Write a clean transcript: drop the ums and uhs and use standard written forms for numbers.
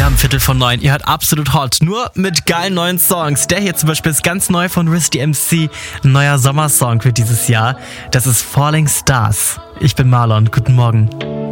Wir haben 8:45. Ihr hört Absolut Hot, nur mit geilen neuen Songs. Der hier zum Beispiel ist ganz neu von Riz DMC. Ein neuer Sommersong für dieses Jahr. Das ist Falling Stars. Ich bin Marlon. Guten Morgen.